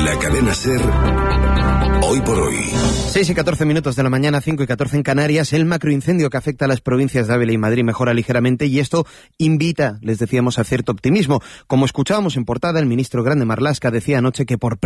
La cadena SER, hoy por hoy. 6:14 de la mañana, 5:14 en Canarias. El macroincendio que afecta a las provincias de Ávila y Madrid mejora ligeramente y esto invita, les decíamos, a cierto optimismo. Como escuchábamos en portada, el ministro Grande Marlaska decía anoche que por